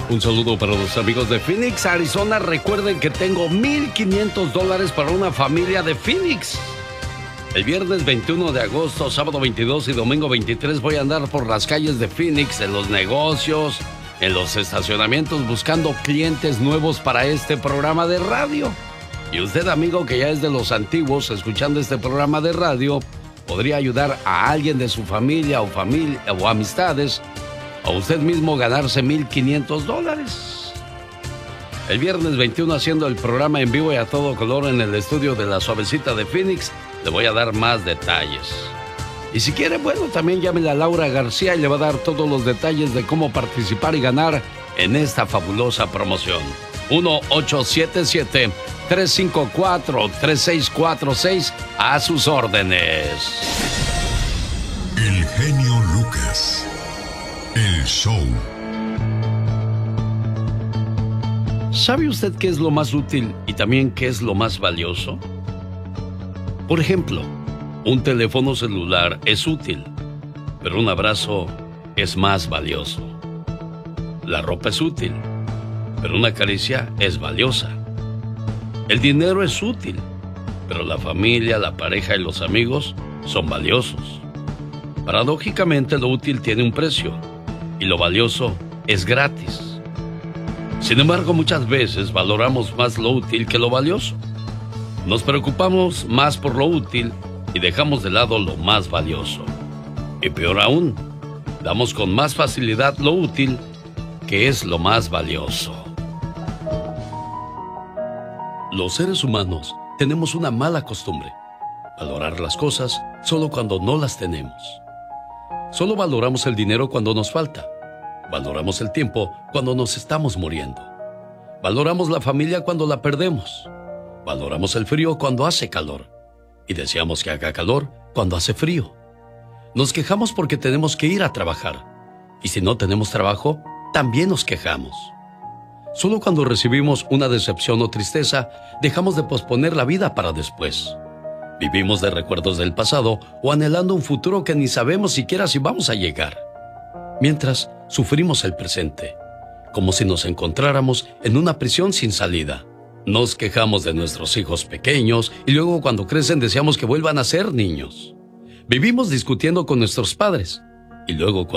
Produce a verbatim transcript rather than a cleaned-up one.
Un saludo para los amigos de Phoenix, Arizona. Recuerden que tengo mil quinientos dólares para una familia de Phoenix. El viernes veintiuno de agosto, sábado veintidós y domingo veintitrés voy a andar por las calles de Phoenix, en los negocios, en los estacionamientos, buscando clientes nuevos para este programa de radio. Y usted, amigo, que ya es de los antiguos, escuchando este programa de radio, podría ayudar a alguien de su familia o familia o amistades, o usted mismo ganarse mil quinientos dólares. El viernes veintiuno, haciendo el programa en vivo y a todo color en el estudio de La Suavecita de Phoenix, le voy a dar más detalles. Y si quiere, bueno, también llámele a Laura García y le va a dar todos los detalles de cómo participar y ganar en esta fabulosa promoción. uno ocho siete siete, tres cinco cuatro, tres seis cuatro seis, a sus órdenes. El genio Lucas. El show. ¿Sabe usted qué es lo más útil y también qué es lo más valioso? Por ejemplo, un teléfono celular es útil, pero un abrazo es más valioso. La ropa es útil, pero una caricia es valiosa. El dinero es útil, pero la familia, la pareja y los amigos son valiosos. Paradójicamente, lo útil tiene un precio y lo valioso es gratis. Sin embargo, muchas veces valoramos más lo útil que lo valioso. Nos preocupamos más por lo útil y dejamos de lado lo más valioso. Y peor aún, damos con más facilidad lo útil, que es lo más valioso. Los seres humanos tenemos una mala costumbre: valorar las cosas solo cuando no las tenemos. Solo valoramos el dinero cuando nos falta. Valoramos el tiempo cuando nos estamos muriendo. Valoramos la familia cuando la perdemos. Valoramos el frío cuando hace calor. Y deseamos que haga calor cuando hace frío. Nos quejamos porque tenemos que ir a trabajar. Y si no tenemos trabajo, también nos quejamos. Solo cuando recibimos una decepción o tristeza, dejamos de posponer la vida para después. Vivimos de recuerdos del pasado o anhelando un futuro que ni sabemos siquiera si vamos a llegar. Mientras, sufrimos el presente, como si nos encontráramos en una prisión sin salida. Nos quejamos de nuestros hijos pequeños y luego cuando crecen deseamos que vuelvan a ser niños. Vivimos discutiendo con nuestros padres y luego cuando